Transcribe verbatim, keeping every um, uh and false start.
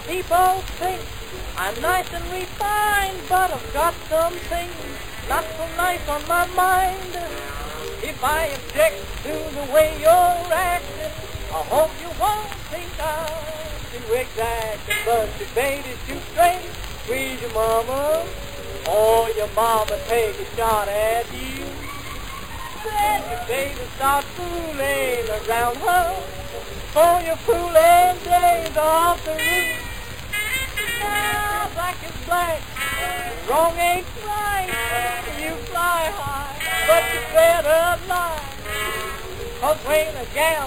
People think I'm nice and refined, but I've got some things not so nice on my mind. If I object to the way you're acting, I hope you won't think I'm too exacting. But your baby's too straight, squeeze your mama, or your mama take a shot at you. Then your baby starts fooling around her, for your fooling days off the roof. Now black is black, wrong ain't right. You fly high, but you better lie. 'Cause when a gal